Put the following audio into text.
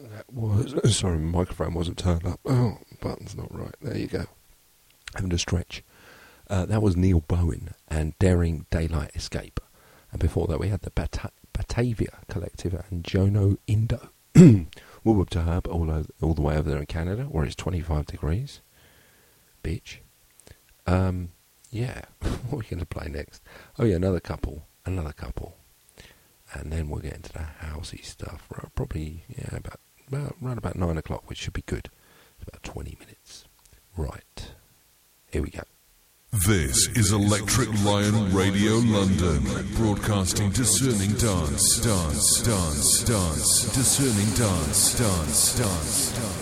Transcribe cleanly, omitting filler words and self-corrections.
That was... Sorry, my microphone wasn't turned up. Oh, button's not right. There you go. Having to stretch. That was Neil Bowen and Daring Daylight Escape. And before that we had the Batavia Collective and Jono Indo. Whoop whoop to Herb all the way over there in Canada, where it's 25 degrees. Bitch. Yeah. What are we going to play next? Oh yeah, another couple. And then we'll get into the housey stuff. Probably, yeah, around about 9 o'clock, which should be good. It's about 20 minutes. Right. Here we go. This is Electric Lion Radio London, broadcasting discerning dance, discerning dance.